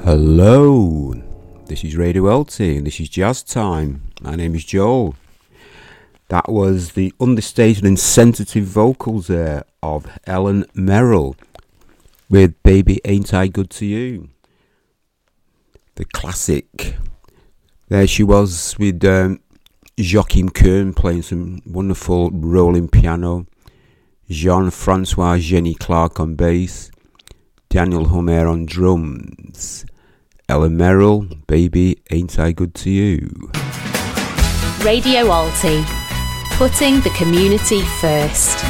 Hello, this is Radio Alti and this is Jazz Time. My name is Joel. That was the understated and sensitive vocals there of Ellen Merrill with Baby Ain't I Good To You. The classic. There she was with Joachim Kern playing some wonderful rolling piano, Jean-Francois Jenny Clark on bass, Daniel Homer on drums, Ellen Merrill, Baby Ain't I Good To You. Radio Alti, putting the community first.